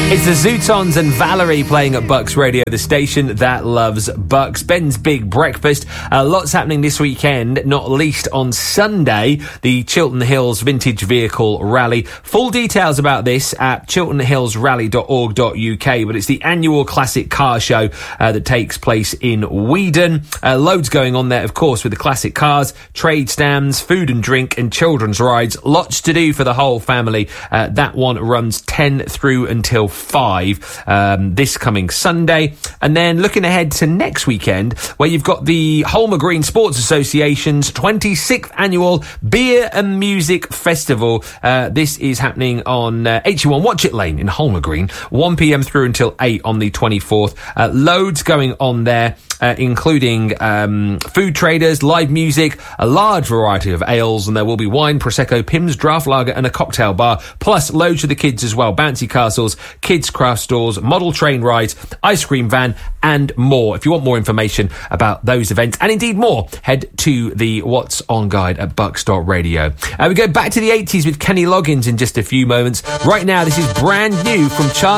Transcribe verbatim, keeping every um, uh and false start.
It's the Zootons and Valerie playing at Bucks Radio, the station that loves Bucks. Ben's Big Breakfast. Uh, lots happening this weekend, not least on Sunday, the Chiltern Hills Vintage Vehicle Rally. Full details about this at chiltern hills rally dot org dot u k, but it's the annual classic car show uh, that takes place in Weedon. Uh, loads going on there, of course, with the classic cars, trade stands, food and drink, and children's rides. Lots to do for the whole family. Uh, that one runs ten through until five um, this coming Sunday. And then looking ahead to next weekend, where you've got the Holmer Green Sports Association's twenty-sixth annual Beer and Music Festival. Uh, this is happening on uh, H U one Watchet Lane in Holmer Green, one p.m. through until eight on the twenty-fourth. Uh, loads going on there, uh, including um, food traders, live music, a large variety of ales, and there will be wine, Prosecco, Pimm's, draft lager, and a cocktail bar, plus loads for the kids as well. Bouncy castles, kids craft stores, model train rides, ice cream van, and more. If you want more information about those events, and indeed more, head to the What's On guide at bucks dot radio. Uh, we go back to the eighties with Kenny Loggins in just a few moments. Right now, this is brand new from Charlie